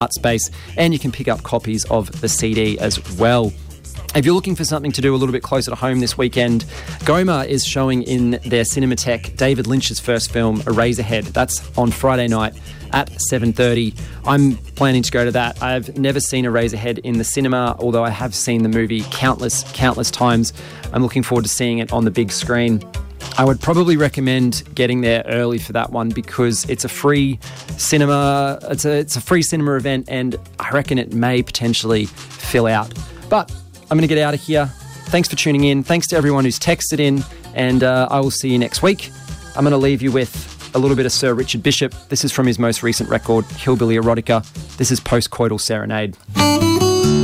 art space, and you can pick up copies of the CD as well. If you're looking for something to do a little bit closer to home this weekend, Goma is showing in their Cinematheque David Lynch's first film, Eraserhead. That's on Friday night at 7:30. I'm planning to go to that. I've never seen Eraserhead in the cinema, although I have seen the movie countless times. I'm looking forward to seeing it on the big screen. I would probably recommend getting there early for that one because it's a free cinema. It's a free cinema event, and I reckon it may potentially fill out. But I'm going to get out of here. Thanks for tuning in. Thanks to everyone who's texted in, and I will see you next week. I'm going to leave you with a little bit of Sir Richard Bishop. This is from his most recent record, Hillbilly Erotica. This is Postcoital Serenade.